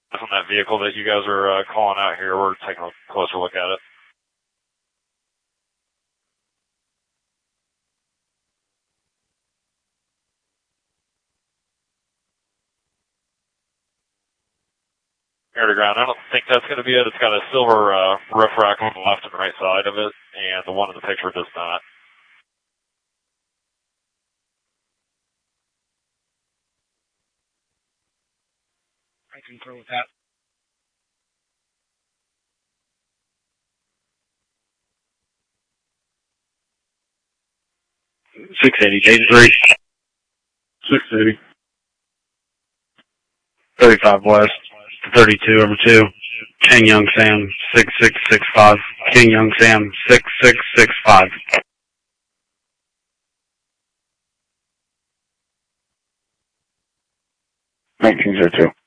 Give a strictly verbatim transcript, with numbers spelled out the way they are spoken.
On that vehicle that you guys are uh, calling out here, we're taking a closer look at it. Air to ground. I don't think that's going to be it. It's got a silver uh, roof rack on the left and right side of it, and the one in the picture does not. I concur with that. six eighty, J three. six eighty. thirty-five West, thirty-two over two. King Young Sam, six six six five. King Young Sam, six six six five. nineteen oh two.